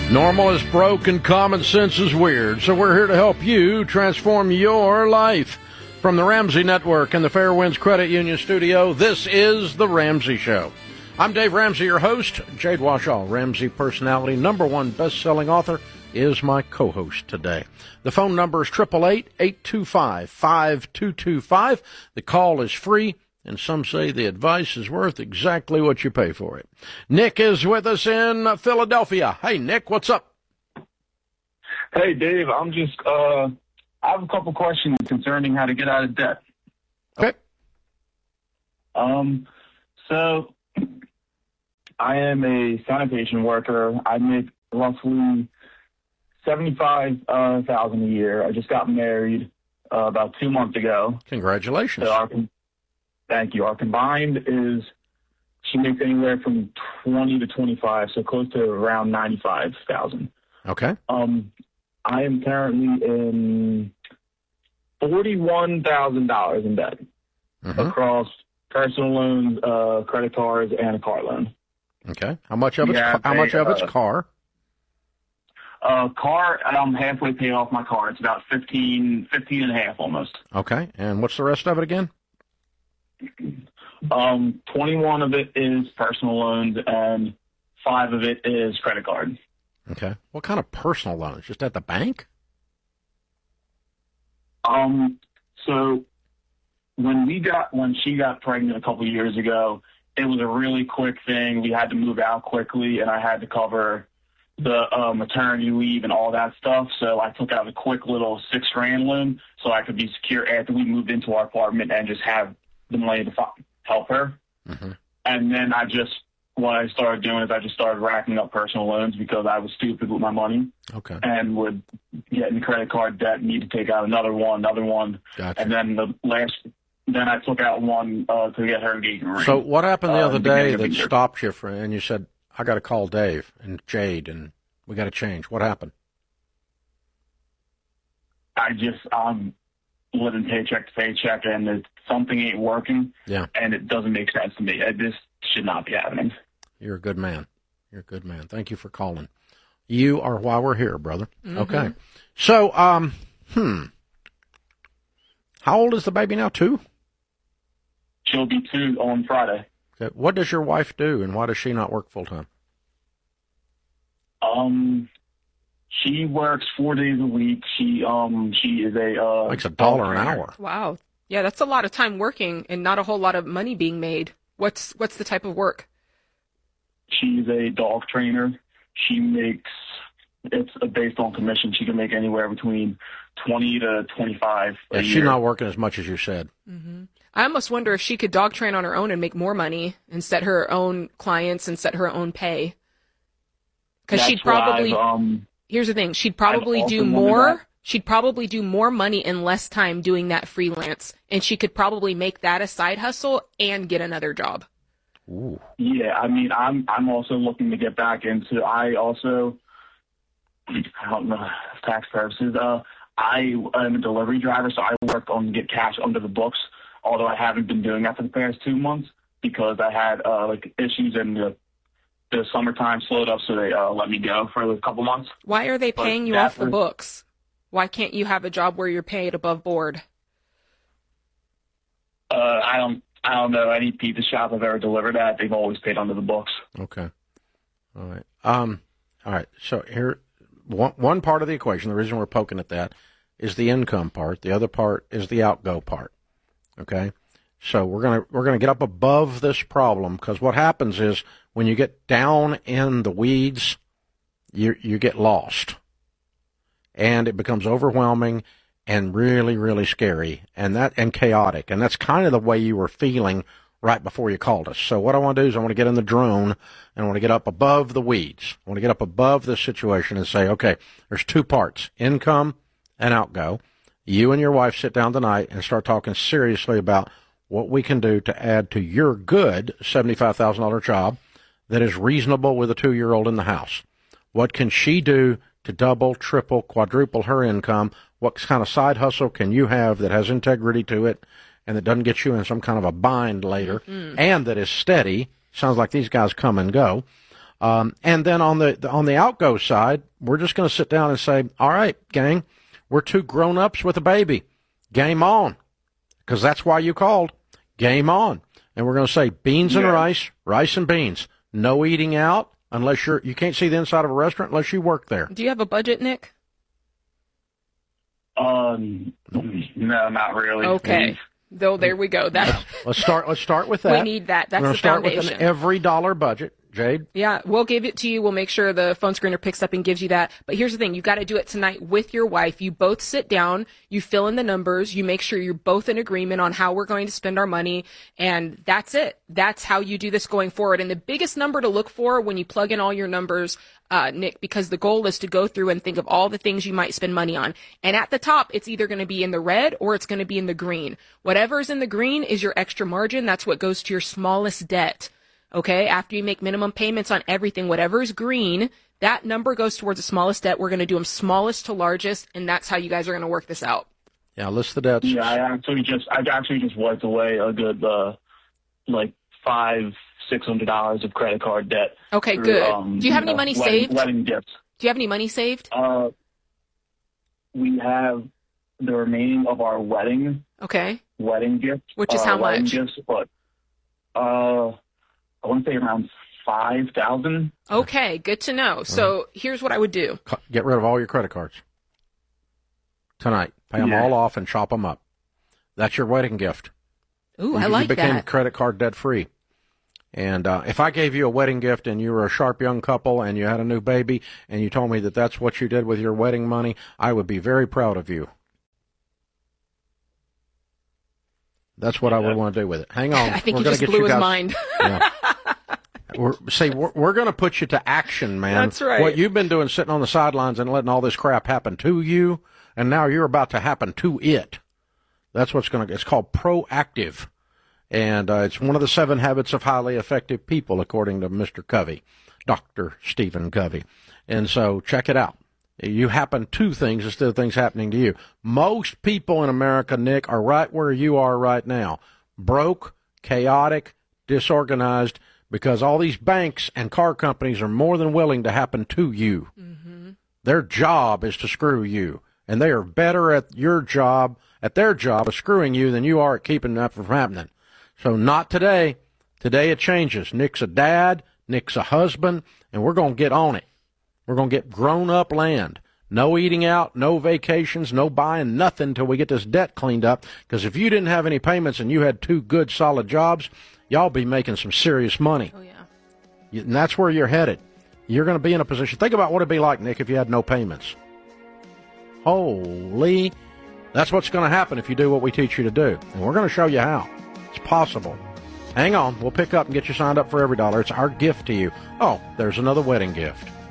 Normal is broke and common sense is weird, so we're here to help you transform your life. From the Ramsey Network and the Fairwinds Credit Union studio, this is The Ramsey Show. I'm Dave Ramsey, your host. Jade Warshaw, Ramsey personality, #1 best-selling author, is my co-host today. The phone number is 888-825-5225. The call is free, and some say the advice is worth exactly what you pay for it. Nick is with us in Philadelphia. Hey, Nick, what's up? Hey, Dave, I have a couple questions concerning how to get out of debt. Okay. So I am a sanitation worker. I make roughly $75,000 a year. I just got married about 2 months ago. Congratulations. So thank you. Our combined is, she makes anywhere from 20 to 25, so close to around 95,000. Okay. I am currently in $41,000 in debt across personal loans, credit cards, and a car loan. Okay. How much of it's car? Car, I'm halfway paid off my car. It's about 15 and a half almost. Okay. And what's the rest of it again? 21 of it is personal loans and 5 of it is credit card. Okay. What kind of personal loans? Just at the bank? So when she got pregnant a couple years ago, it was a really quick thing. We had to move out quickly, and I had to cover the maternity leave and all that stuff. So I took out a quick little $6,000 loan so I could be secure after we moved into our apartment and just have the money to help her. Mm-hmm. And then what I started doing is I just started racking up personal loans because I was stupid with my money. Okay. And would get in credit card debt, need to take out another one. Gotcha. And then then I took out one to get her engagement ring. So what happened the other day that stopped you and you said, I got to call Dave and Jade and we got to change? What happened? I'm living paycheck to paycheck, and something ain't working. Yeah. And it doesn't make sense to me. This should not be happening. You're a good man. Thank you for calling. You are why we're here, brother. Mm-hmm. Okay. So, how old is the baby now? 2? She'll be 2 on Friday. Okay. What does your wife do, and why does she not work full time? She works 4 days a week. She is makes $1 an hour. Wow. Yeah, that's a lot of time working and not a whole lot of money being made. What's the type of work? She's a dog trainer. It's based on commission. She can make anywhere between 20 to 25 a year. She's not working as much as you said. Mm-hmm. I almost wonder if she could dog train on her own and make more money and set her own clients and set her own pay. Because she'd probably, here's the thing, she'd probably do more money in less time doing that freelance. And she could probably make that a side hustle and get another job. Ooh. Yeah, I mean, I'm also looking to get back into. I don't know, tax purposes. I am a delivery driver, so I work on get cash under the books. Although I haven't been doing that for the past 2 months because I had issues and the summertime slowed up, so they let me go for a couple months. Why are they paying you off the books? Why can't you have a job where you're paid above board? I don't know any pizza shop I've ever delivered at. They've always paid under the books. Okay. All right. All right. So here, one part of the equation, the reason we're poking at that, is the income part. The other part is the outgo part. Okay. So we're gonna get up above this problem, because what happens is when you get down in the weeds, you get lost, and it becomes overwhelming and really, really scary and chaotic. And that's kind of the way you were feeling right before you called us. So what I want to do is I want to get in the drone and I want to get up above the weeds. I want to get up above this situation and say, okay, there's 2 parts, income and outgo. You and your wife sit down tonight and start talking seriously about what we can do to add to your good $75,000 job that is reasonable with a 2-year-old in the house. What can she do to double, triple, quadruple her income? What kind of side hustle can you have that has integrity to it and that doesn't get you in some kind of a bind later and that is steady? Sounds like these guys come and go. And then on the outgo side, we're just going to sit down and say, all right, gang, we're two grown-ups with a baby. Game on. Because that's why you called. Game on. And we're going to say beans and rice, rice and beans. No eating out unless you can't see the inside of a restaurant unless you work there. Do you have a budget, Nick? No, not really. Okay. Though there we go. Let's start with that. We need that. That's the start foundation. With an every dollar budget. Jade? Yeah, we'll give it to you. We'll make sure the phone screener picks up and gives you that. But here's the thing. You've got to do it tonight with your wife. You both sit down. You fill in the numbers. You make sure you're both in agreement on how we're going to spend our money. And that's it. That's how you do this going forward. And the biggest number to look for when you plug in all your numbers, Nick, because the goal is to go through and think of all the things you might spend money on. And at the top, it's either going to be in the red or it's going to be in the green. Whatever's in the green is your extra margin. That's what goes to your smallest debt. Okay, after you make minimum payments on everything, whatever is green, that number goes towards the smallest debt. We're going to do them smallest to largest, and that's how you guys are going to work this out. Yeah, list the debts. Yeah, I actually just wiped away a good $500-$600 of credit card debt. Okay, good. Do you have any money saved? Wedding gifts. Do you have any money saved? We have the remaining of our wedding. Okay. Wedding gifts. Which is how much? Gifts, but I want to say around $5,000. Okay, good to know. So here's what I would do. Get rid of all your credit cards tonight. Pay them all off and chop them up. That's your wedding gift. Ooh, I like that. You became credit card debt free. And if I gave you a wedding gift and you were a sharp young couple and you had a new baby and you told me that that's what you did with your wedding money, I would be very proud of you. That's what I would want to do with it. Hang on. I think you just blew his mind. Yeah. We're going to put you to action, man. That's right. What you've been doing, sitting on the sidelines and letting all this crap happen to you, and now you're about to happen to it. That's what's going to. It's called proactive, and it's one of the 7 habits of highly effective people, according to Mr. Covey, Dr. Stephen Covey. And so check it out. You happen to things instead of things happening to you. Most people in America, Nick, are right where you are right now. Broke, chaotic, disorganized, because all these banks and car companies are more than willing to happen to you. Mm-hmm. Their job is to screw you. And they are better at their job of screwing you than you are at keeping that from happening. So not today. Today it changes. Nick's a dad, Nick's a husband, and we're going to get on it. We're going to get grown-up land. No eating out, no vacations, no buying nothing until we get this debt cleaned up. Because if you didn't have any payments and you had 2 good, solid jobs, y'all be making some serious money. Oh, yeah. And that's where you're headed. You're going to be in a position. Think about what it'd be like, Nick, if you had no payments. Holy. That's what's going to happen if you do what we teach you to do. And we're going to show you how. It's possible. Hang on. We'll pick up and get you signed up for every dollar. It's our gift to you. Oh, there's another wedding gift.